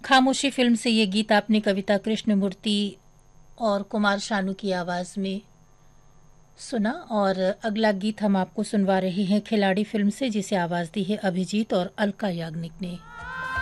खामोशी फिल्म से ये गीत आपने कविता कृष्णमूर्ति और कुमार शानू की आवाज़ में सुना। और अगला गीत हम आपको सुनवा रहे हैं खिलाड़ी फिल्म से, जिसे आवाज़ दी है अभिजीत और अलका याग्निक ने।